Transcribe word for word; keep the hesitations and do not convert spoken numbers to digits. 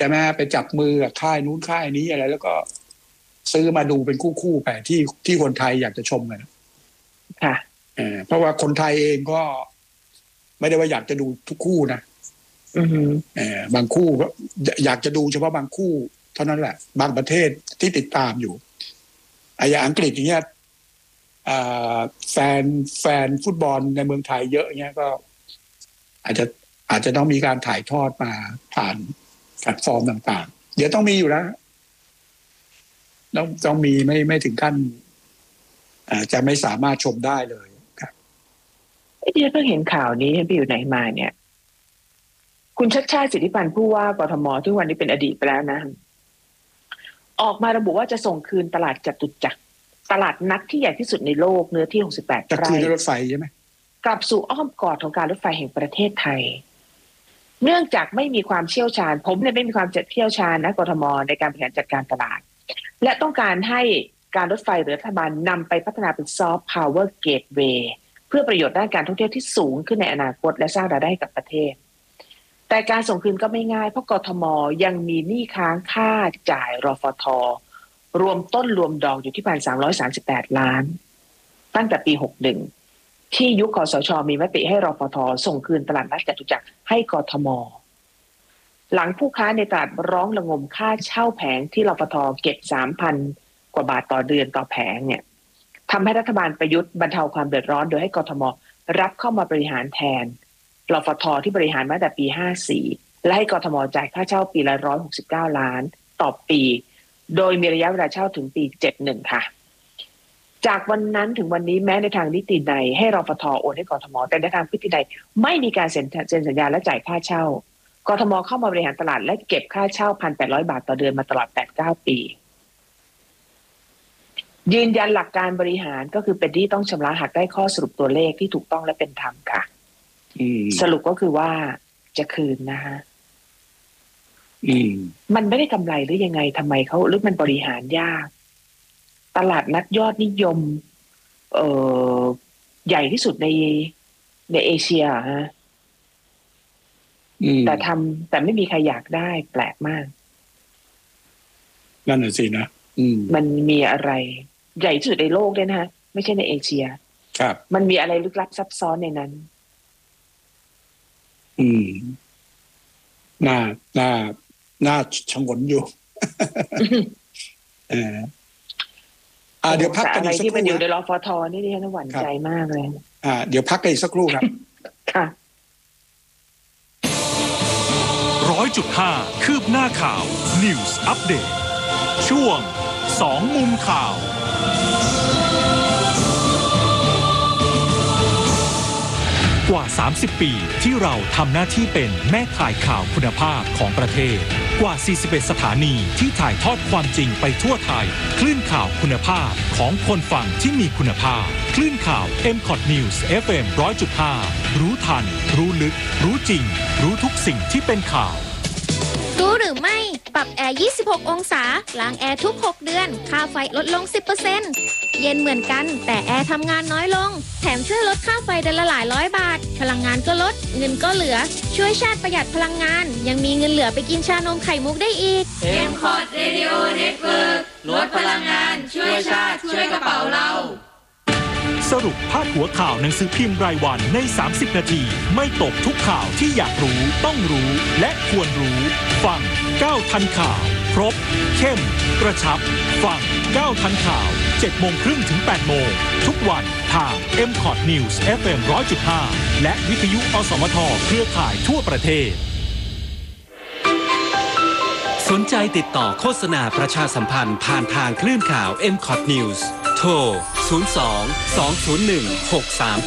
ช่ไหมไปจับมือกับค่ายนู้นค่ายนี้อะไรแล้วก็ซื้อมาดูเป็นคู่ๆไปที่ที่คนไทยอยากจะชมกันค่ะเออเพราะว่าคนไทยเองก็ไม่ได้ว่าอยากจะดูทุกคู่นะอือฮึเออบางคู่ก็อยากจะดูเฉพาะบางคู่เท่านั้นแหละบางประเทศที่ติดตามอยู่อย่างอังกฤษอย่างเงี้ยแฟนแฟนฟุตบอลในเมืองไทยเยอะเงี้ยก็อาจจะอาจจะต้องมีการถ่ายทอดมาผ่านแพลตฟอร์มต่างๆเดี๋ยวต้องมีอยู่แล้วต้องต้องมีไม่ไม่ถึงขั้นจะไม่สามารถชมได้เลยครับไอ้ที่เพิ่งเห็นข่าวนี้ไปอยู่ไหนมาเนี่ยคุณชัชชาติสิทธิพันธ์ผู้ว่ากทมที่วันนี้เป็นอดีตไปแล้วนะออกมาระบุว่าจะส่งคืนตลาดจตุจักรตลาดนัดที่ใหญ่ที่สุดในโลกเนื้อที่หกสิบแปดไร่จะคืนรถไฟใช่ไหมกลับสู่อ้อมกอดของการรถไฟแห่งประเทศไทยเนื่องจากไม่มีความเชี่ยวชาญผมเนี่ยไม่มีความเชี่ยวชาญนะกทมในการบริหารจัดการตลาดและต้องการให้การรถไฟหรือรัฐบาลนำไปพัฒนาเป็นซอฟต์พาวเวอร์เกตเวย์เพื่อประโยชน์ด้านการท่องเที่ยวที่สูงขึ้นในอนาคตและสร้างรายได้ให้กับประเทศแต่การส่งคืนก็ไม่ง่ายเพราะกทมยังมีหนี้ค้างค่าจ่ายรฟท.รวมต้นรวมดอกอยู่ที่ หนึ่งพันสามร้อยสามสิบแปด ล้านตั้งแต่ปีหกสิบเอ็ดที่ยุคคสช.มีมติให้รฟท.ส่งคืนตลาดนัดจตุจักรให้กทม.หลังผู้ค้าในตลาดร้องระงมค่าเช่าแผงที่รฟท.เก็บ สามพัน กว่าบาทต่อเดือนต่อแผงเนี่ยทำให้รัฐบาลประยุทธ์บรรเทาความเดือดร้อนโดยให้กทม.รับเข้ามาบริหารแทนรฟท.ที่บริหารมาตั้งแต่ปีห้าสิบสี่และให้กทม.จ่ายค่าเช่าปีละหนึ่งร้อยหกสิบเก้าล้านต่อปีโดยมีระยะเวลาเช่าถึงปีเจ็ดสิบเอ็ดค่ะจากวันนั้นถึงวันนี้แม้ในทางนิตินัยให้รฟท.โอนให้กทม.แต่ในทางพิธีนัยไม่มีการเซ็นเซ็นสัญญาและจ่ายค่าเช่ากทม.เข้ามาบริหารตลาดและเก็บค่าเช่า หนึ่งพันแปดร้อย บาทต่อเดือนมาตลอด แปดถึงเก้า ปียืนยันหลักการบริหารก็คือเป็นที่ต้องชำระหากได้ข้อสรุปตัวเลขที่ถูกต้องและเป็นธรรมค่ะสรุปก็คือว่าจะคืนนะฮะมันไม่ได้กำไรหรือยังไงทำไมเขาหรือมันบริหารยากตลาดนัดยอดนิยมเอ่อใหญ่ที่สุดในในเอเชียฮะแต่ทำแต่ไม่มีใครอยากได้แปลกมากนั่นน่ะสินะมันมีอะไรใหญ่ที่สุดในโลกด้วยนะฮะไม่ใช่ในเอเชียครับมันมีอะไรลึกลับซับซ้อนในนั้นอืมน่าน่าน่าชงนอยู่ เอออ่าเดี๋ยวพักกันอีกสักครู่อะไรที่มันอยู่ในรฟท.นี่ดิฉันหวั่นใจมากเลยอ่าเดี๋ยวพักกันอีกสักครู่ครับค่ะร้อยจุดห้าคืบหน้าข่าว News Update ช่วงสองมุมข่าวกว่าสามสิบปีที่เราทำหน้าที่เป็นแม่ข่ายข่าวคุณภาพของประเทศกว่าสี่สิบเอ็ดสถานีที่ถ่ายทอดความจริงไปทั่วไทยคลื่นข่าวคุณภาพของคนฟังที่มีคุณภาพคลื่นข่าว เอ็ม คอท News เอฟ เอ็ม หนึ่งร้อยจุดห้า รู้ทันรู้ลึกรู้จริงรู้ทุกสิ่งที่เป็นข่าวรู้หรือไม่ปรับแอร์ยี่สิบหกองศาล้างแอร์ทุกหกเดือนค่าไฟลดลง สิบเปอร์เซ็นต์ เย็นเหมือนกันแต่แอร์ทำงานน้อยลงแถมช่วยลดค่าไฟเดือนละหลายร้อยบาทพลังงานก็ลดเงินก็เหลือช่วยชาติประหยัดพลังงานยังมีเงินเหลือไปกินชานมไข่มุกได้อีกเอ็ม คอท Radio Network ลดพลังงานช่วยชาติช่วยกระเป๋าเราสรุปพาดหัวข่าวหนังสือพิมพ์รายวันในสามสิบนาทีไม่ตกทุกข่าวที่อยากรู้ต้องรู้และควรรู้ฟังเก้าทันข่าวครบเข้มกระชับฟังเก้าทันข่าวเจ็ดโมงครึ่งถึงแปดโมงทุกวันทาง เอ็ม คอท News เอฟ เอ็ม หนึ่งร้อยจุดห้า และวิทยุอสมทเครือข่ายทั่วประเทศสนใจติดต่อโฆษณาประชาสัมพันธ์ผ่านทางคลื่นข่าว เอ็ม คอท News โทรศูนย์ สอง สอง ศูนย์ หนึ่ง หก สาม